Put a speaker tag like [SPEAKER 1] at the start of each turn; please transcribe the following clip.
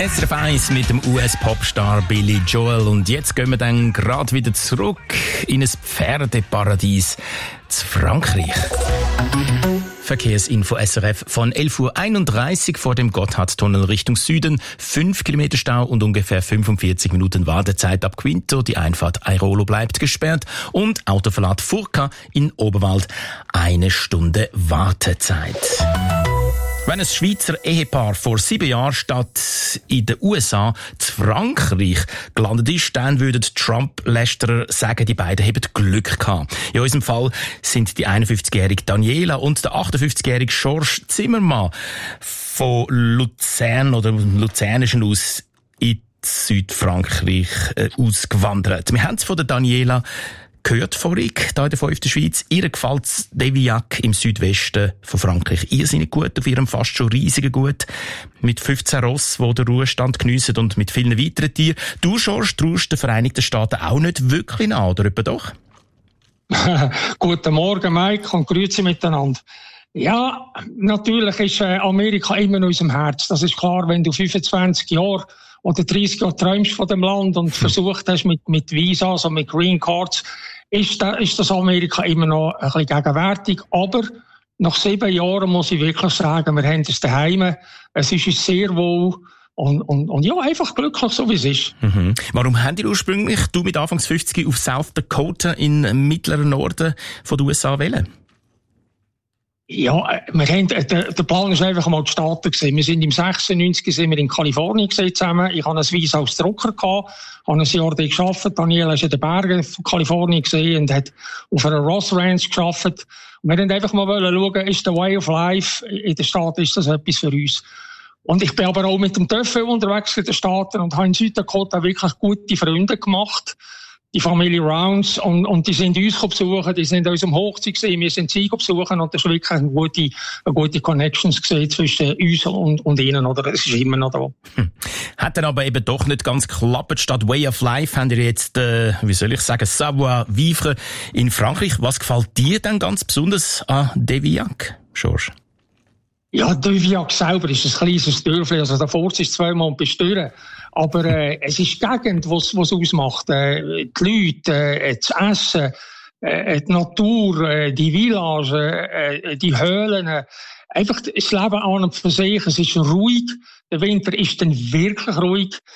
[SPEAKER 1] SRF 1 mit dem US-Popstar Billy Joel. Und jetzt gehen wir dann gerade wieder zurück in ein Pferdeparadies zu Frankreich. Verkehrsinfo SRF von 11.31 Uhr vor dem Gotthardtunnel Richtung Süden. 5 Kilometer Stau und ungefähr 45 Minuten Wartezeit ab Quinto. Die Einfahrt Airolo bleibt gesperrt. Und Autoverlad Furka in Oberwald. 1 Stunde Wartezeit. Wenn ein Schweizer Ehepaar vor 7 Jahren statt in den USA zu Frankreich gelandet ist, dann würden Trump-Lästerer sagen, die beiden haben Glück gehabt. In unserem Fall sind die 51-jährige Daniela und der 58-jährige George Zimmermann von Luzern oder Luzernischen aus in Südfrankreich ausgewandert. Wir haben es von der Daniela gehört vorig, hier in der 5. Schweiz. Ihr gefällt Deviac im Südwesten von Frankreich irrsinnig gut, auf ihrem fast schon riesigen Gut, mit 15 Ross, die den Ruhestand geniessen und mit vielen weiteren Tieren. Du, George, traust den Vereinigten Staaten auch nicht wirklich an, oder etwa doch?
[SPEAKER 2] Guten Morgen, Mike, und grüezi miteinander. Ja, natürlich ist Amerika immer in unserem Herz. Das ist klar, wenn du 25 Jahre oder 30 Jahre träumst von dem Land und versucht hast mit Visas und mit Green Cards, ist das Amerika immer noch ein bisschen gegenwärtig. Aber nach 7 Jahren muss ich wirklich sagen, wir haben es daheim. Es ist uns sehr wohl und ja, einfach glücklich, so wie es ist.
[SPEAKER 1] Mhm. Warum habt ihr ursprünglich, du mit Anfangs 50 auf South Dakota im mittleren Norden von den USA wählen?
[SPEAKER 2] Ja, der Plan ist einfach mal die Staaten gewesen. Wir sind im 96 sind wir in Kalifornien zusammen. Ich hatte ein Visa als Drucker gehabt, habe ein Jahr dort gearbeitet. Daniela ist in den Bergen von Kalifornien gesehen und hat auf einer Ross Ranch gearbeitet. Und wir wollten einfach mal schauen, ist der Way of Life in den Staaten, ist das etwas für uns? Und ich bin aber auch mit dem Töffel unterwegs in den Staaten und habe in Süddakota wirklich gute Freunde gemacht. Die Familie Rounds, und die sind uns besuchen, die sind uns am Hochzeit gesehen, wir sind sie besuchen, und das war wirklich eine gute Connections gesehen zwischen uns und ihnen, oder? Es ist immer noch da.
[SPEAKER 1] Hat dann aber eben doch nicht ganz geklappt. Statt Way of Life haben wir jetzt, wie soll ich sagen, Savoir Vivre in Frankreich. Was gefällt dir denn ganz besonders an Deviac, George?
[SPEAKER 2] Ja, Deviac selber ist ein kleines Dörfli, also da fährst du 2-mal und bist durch. Aber es ist die Gegend, was ausmacht. Die Leute, das Essen, die Natur, die Village, die Höhlen. Einfach das Leben an und für sich. Es ist ruhig. Der Winter ist dann wirklich ruhig.